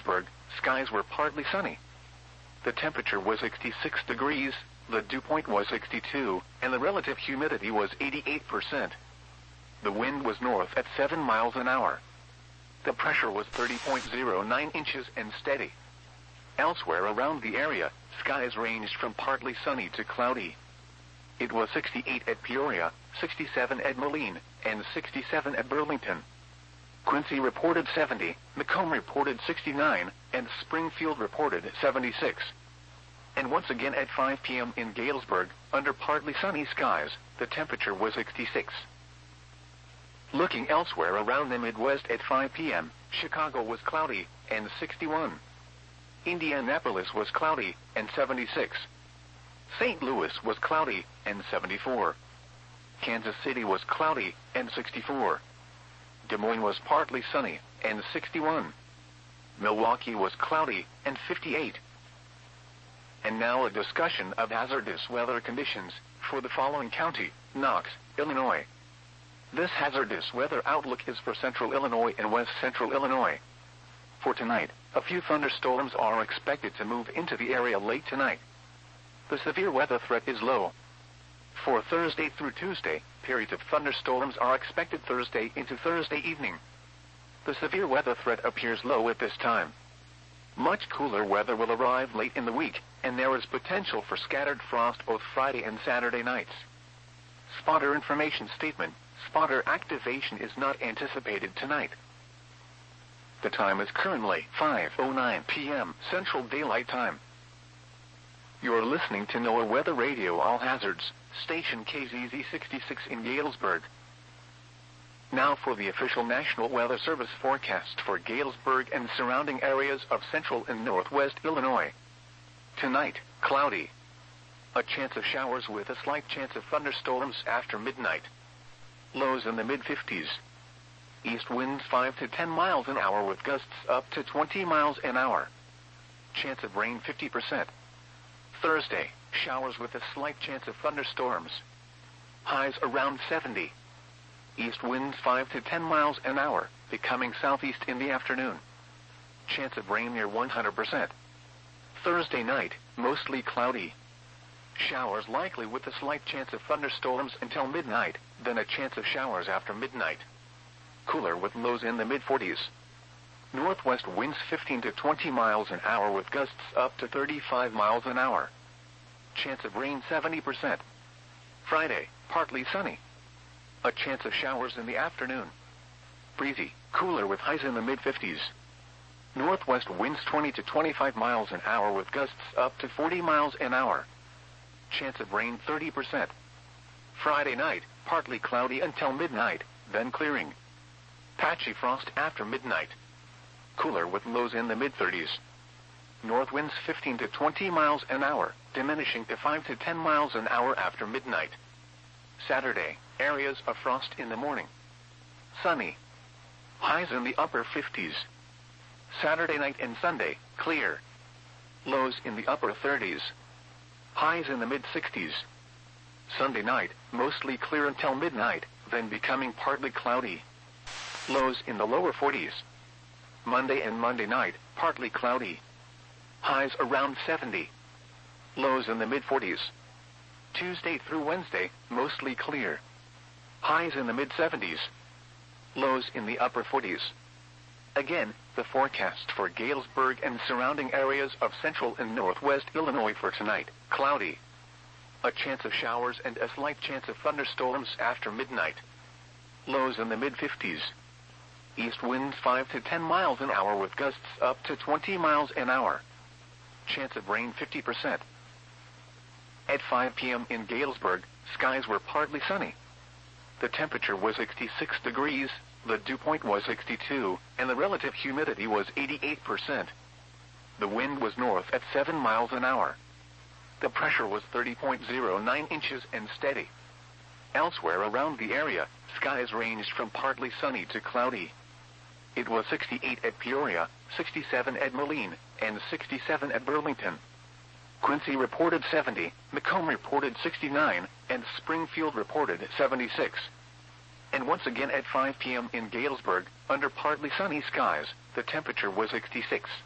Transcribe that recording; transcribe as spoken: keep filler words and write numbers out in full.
Galesburg, skies were partly sunny. The temperature was sixty-six degrees, the dew point was sixty-two, and the relative humidity was eighty-eight percent. The wind was north at seven miles an hour. The pressure was thirty point zero nine inches and steady. Elsewhere around the area, skies ranged from partly sunny to cloudy. It was sixty-eight at Peoria, sixty-seven at Moline, and sixty-seven at Burlington. Quincy reported seventy, Macomb reported sixty-nine, and Springfield reported seventy-six. And once again at five p m in Galesburg, under partly sunny skies, the temperature was sixty-six. Looking elsewhere around the Midwest at five p m, Chicago was cloudy, and sixty-one. Indianapolis was cloudy, and seventy-six. Saint Louis was cloudy, and seventy-four. Kansas City was cloudy, and sixty-four. Des Moines was partly sunny, and sixty-one. Milwaukee was cloudy, and fifty-eight. And now a discussion of hazardous weather conditions for the following county: Knox, Illinois. This hazardous weather outlook is for central Illinois and west central Illinois. For tonight, a few thunderstorms are expected to move into the area late tonight. The severe weather threat is low. For Thursday through Tuesday, periods of thunderstorms are expected Thursday into Thursday evening. The severe weather threat appears low at this time. Much cooler weather will arrive late in the week, and there is potential for scattered frost both Friday and Saturday nights. Spotter information statement: spotter activation is not anticipated tonight. The time is currently five oh nine p m Central Daylight Time. You're listening to NOAA Weather Radio All Hazards, station K Z Z sixty-six in Galesburg. Now for the official National Weather Service forecast for Galesburg and surrounding areas of central and northwest Illinois. Tonight, cloudy. A chance of showers with a slight chance of thunderstorms after midnight. Lows in the mid fifties. East winds five to ten miles an hour with gusts up to twenty miles an hour. Chance of rain fifty percent. Thursday, showers with a slight chance of thunderstorms. Highs around seventy. East winds five to ten miles an hour, becoming southeast in the afternoon. Chance of rain near one hundred percent. Thursday night, mostly cloudy. Showers likely with a slight chance of thunderstorms until midnight, then a chance of showers after midnight. Cooler with lows in the mid forties. Northwest winds fifteen to twenty miles an hour with gusts up to thirty-five miles an hour. Chance of rain seventy percent. Friday, partly sunny. A chance of showers in the afternoon. Breezy, cooler with highs in the mid fifties. Northwest winds twenty to twenty-five miles an hour with gusts up to forty miles an hour. Chance of rain thirty percent. Friday night, partly cloudy until midnight, then clearing. Patchy frost after midnight. Cooler with lows in the mid thirties. North winds fifteen to twenty miles an hour, diminishing to five to ten miles an hour after midnight. Saturday, areas of frost in the morning. Sunny. Highs in the upper fifties. Saturday night and Sunday, clear. Lows in the upper thirties. Highs in the mid sixties. Sunday night, mostly clear until midnight, then becoming partly cloudy. Lows in the lower forties. Monday and Monday night, partly cloudy. Highs around seventy. Lows in the mid forties. Tuesday through Wednesday, mostly clear. Highs in the mid seventies. Lows in the upper forties. Again, the forecast for Galesburg and surrounding areas of central and northwest Illinois for tonight: cloudy. A chance of showers and a slight chance of thunderstorms after midnight. Lows in the mid fifties. East winds five to ten miles an hour with gusts up to twenty miles an hour. Chance of rain fifty percent. At five p m in Galesburg, skies were partly sunny. The temperature was sixty-six degrees, the dew point was sixty-two, and the relative humidity was eighty-eight percent. The wind was north at seven miles an hour. The pressure was thirty point zero nine inches and steady. Elsewhere around the area, skies ranged from partly sunny to cloudy. It was sixty-eight at Peoria, sixty-seven at Moline, and sixty-seven at Burlington. Quincy reported seventy, Macomb reported sixty-nine, and Springfield reported seventy-six. And once again at five p m in Galesburg, under partly sunny skies, the temperature was sixty-six.